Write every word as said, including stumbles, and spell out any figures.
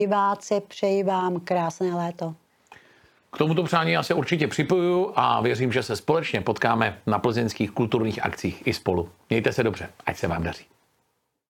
Diváci, přeji vám krásné léto. K tomuto přání já se určitě připojuju a věřím, že se společně potkáme na plzeňských kulturních akcích i spolu. Mějte se dobře, ať se vám daří.